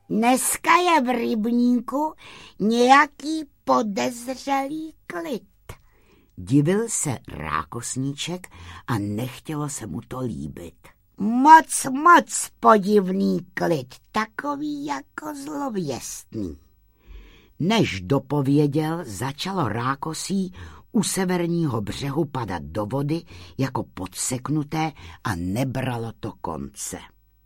Dneska je v rybníku nějaký podezřelý klid. Divil se rákosníček a nechtělo se mu to líbit. Moc podivný klid, takový jako zlověstný. Než dopověděl, začalo rákosí u severního břehu padat do vody jako podseknuté a nebralo to konce.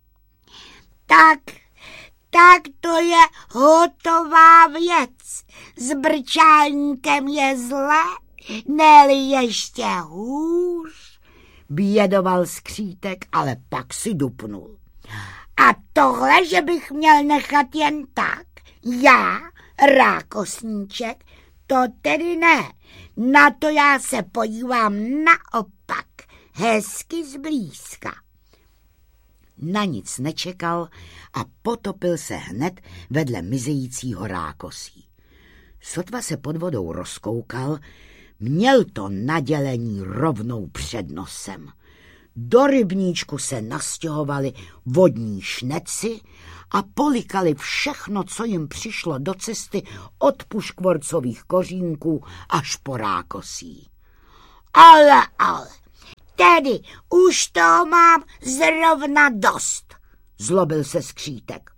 Tak to je hotová věc. S brčálníkem je zlé, ne-li ještě hůř, bědoval Skřítek, ale pak si dupnul. A tohle, že bych měl nechat jen tak, já, rákosníček, to tedy ne. Na to já se podívám naopak, hezky zblízka. Na nic nečekal a potopil se hned vedle mizejícího rákosí. Sotva se pod vodou rozkoukal, měl to nadělení rovnou před nosem. Do rybníčku se nastěhovali vodní šneci a polikali všechno, co jim přišlo do cesty od puškvorcových kořínků až po rákosí. Ale, tedy už to mám zrovna dost, zlobil se Skřítek.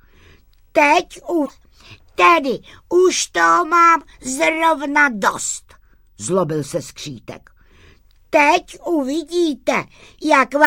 Tedy už to mám zrovna dost, zlobil se Skřítek. Teď uvidíte, jak